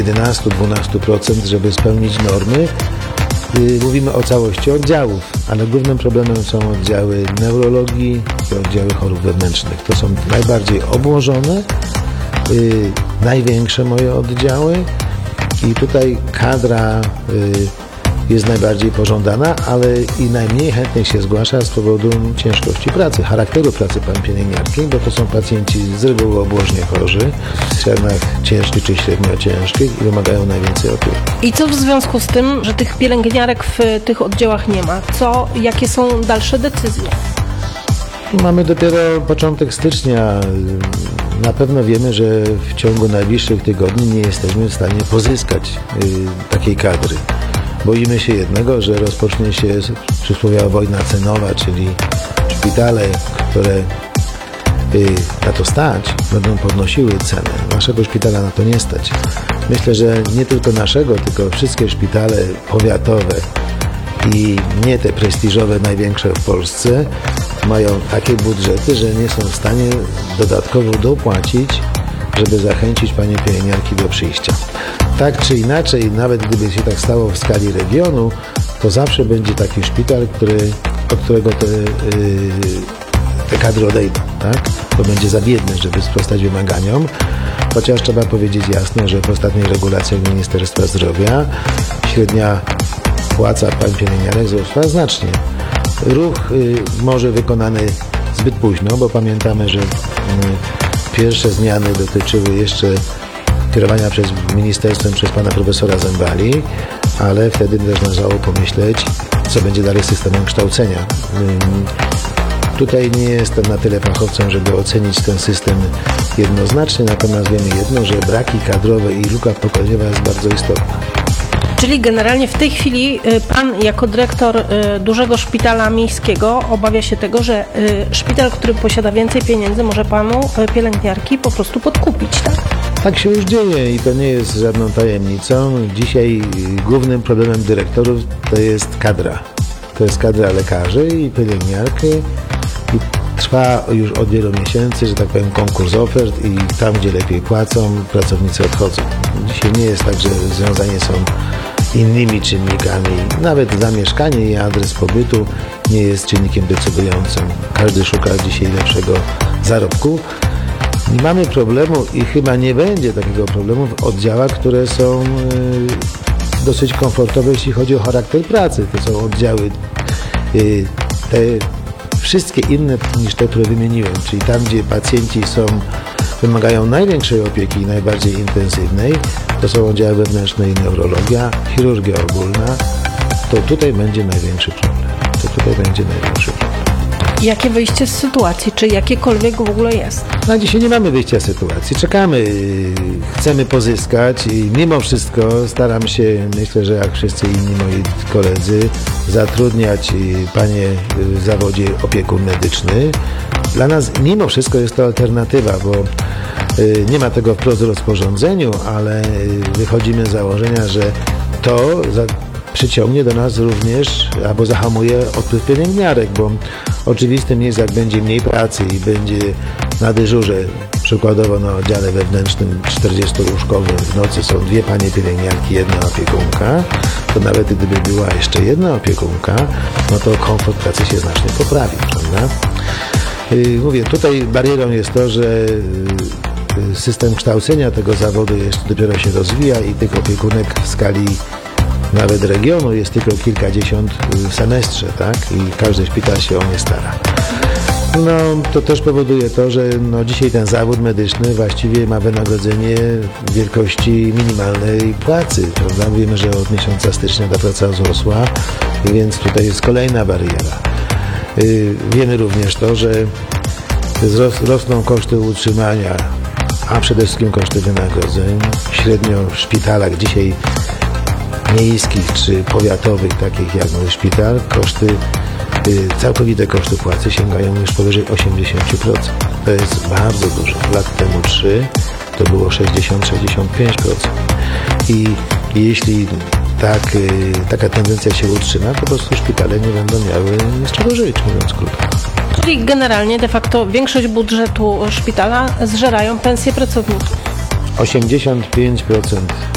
11-12%, żeby spełnić normy. Mówimy o całości oddziałów, ale głównym problemem są oddziały neurologii i oddziały chorób wewnętrznych. To są najbardziej obłożone, największe moje oddziały i tutaj kadra jest najbardziej pożądana, ale i najmniej chętnych się zgłasza z powodu ciężkości pracy, charakteru pracy pani pielęgniarki, bo to są pacjenci z reguły obłożnie chorzy, w stronach ciężkich czy średnio ciężkich i wymagają najwięcej opieki. I co w związku z tym, że tych pielęgniarek w tych oddziałach nie ma? Jakie są dalsze decyzje? Mamy dopiero początek stycznia. Na pewno wiemy, że w ciągu najbliższych tygodni nie jesteśmy w stanie pozyskać takiej kadry. Boimy się jednego, że rozpocznie się przysłowiowa wojna cenowa, czyli szpitale, które na to stać, będą podnosiły cenę. Naszego szpitala na to nie stać. Myślę, że nie tylko naszego, tylko wszystkie szpitale powiatowe i nie te prestiżowe, największe w Polsce mają takie budżety, że nie są w stanie dodatkowo dopłacić, żeby zachęcić panie pielęgniarki do przyjścia. Tak czy inaczej, nawet gdyby się tak stało w skali regionu, to zawsze będzie taki szpital, od którego te kadry odejdą, tak? To będzie za biedny, żeby sprostać wymaganiom, chociaż trzeba powiedzieć jasno, że w ostatnich regulacjach Ministerstwa Zdrowia średnia płaca pań pielęgniarek wzrosła znacznie. Ruch może wykonany zbyt późno, bo pamiętamy, że pierwsze zmiany dotyczyły jeszcze kierowania przez ministerstwem przez pana profesora Zembali, ale wtedy też należało pomyśleć, co będzie dalej z systemem kształcenia. Tutaj nie jestem na tyle fachowcem, żeby ocenić ten system jednoznacznie, natomiast wiemy jedno, że braki kadrowe i luka pokoleniowa jest bardzo istotna. Czyli generalnie w tej chwili pan jako dyrektor dużego szpitala miejskiego obawia się tego, że szpital, który posiada więcej pieniędzy, może panu pielęgniarki po prostu podkupić, tak? Tak się już dzieje i to nie jest żadną tajemnicą. Dzisiaj głównym problemem dyrektorów to jest kadra. To jest kadra lekarzy i pielęgniarki i trwa już od wielu miesięcy, że tak powiem, konkurs ofert i tam, gdzie lepiej płacą, pracownicy odchodzą. Dzisiaj nie jest tak, że związani są innymi czynnikami. Nawet zamieszkanie i adres pobytu nie jest czynnikiem decydującym. Każdy szuka dzisiaj lepszego zarobku. Nie mamy problemu i chyba nie będzie takiego problemu w oddziałach, które są dosyć komfortowe, jeśli chodzi o charakter pracy. To są oddziały te wszystkie inne niż te, które wymieniłem, czyli tam, gdzie pacjenci wymagają największej opieki i najbardziej intensywnej, to są oddziały wewnętrzne i neurologia, chirurgia ogólna, to tutaj będzie największy problem. Jakie wyjście z sytuacji? Czy jakiekolwiek w ogóle jest? Na dzisiaj nie mamy wyjścia z sytuacji. Czekamy, chcemy pozyskać i mimo wszystko staram się, myślę, że jak wszyscy inni moi koledzy, zatrudniać panie w zawodzie opiekun medyczny. Dla nas mimo wszystko jest to alternatywa, bo nie ma tego wprost w rozporządzeniu, ale wychodzimy z założenia, że to przyciągnie do nas również albo zahamuje odpływ pielęgniarek, bo oczywistym jest, jak będzie mniej pracy i będzie na dyżurze, przykładowo na oddziale wewnętrznym 40-łóżkowym w nocy są 2 panie pielęgniarki, 1 opiekunka, to nawet gdyby była jeszcze 1 opiekunka, no to komfort pracy się znacznie poprawi, prawda? Mówię, tutaj barierą jest to, że system kształcenia tego zawodu jeszcze dopiero się rozwija i tych opiekunek w skali nawet regionu jest tylko kilkadziesiąt w semestrze, tak? I każdy szpital się o nie stara. No, to też powoduje to, że dzisiaj ten zawód medyczny właściwie ma wynagrodzenie wielkości minimalnej płacy, prawda? Wiemy, że od miesiąca stycznia ta praca wzrosła, więc tutaj jest kolejna bariera. Wiemy również to, że rosną koszty utrzymania, a przede wszystkim koszty wynagrodzeń. Średnio w szpitalach dzisiaj miejskich czy powiatowych, takich jak mój szpital, całkowite koszty płacy sięgają już powyżej 80%. To jest bardzo dużo. Lat temu 3 to było 60-65%. I jeśli taka tendencja się utrzyma, to po prostu szpitale nie będą miały z czego żyć, mówiąc krótko. Czyli generalnie de facto większość budżetu szpitala zżerają pensje pracowników. 85%